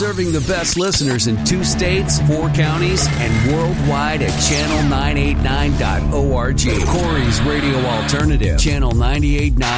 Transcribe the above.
Serving the best listeners in 2 states, 4 counties, and worldwide at channel989.org. Corey's Radio Alternative, channel 989.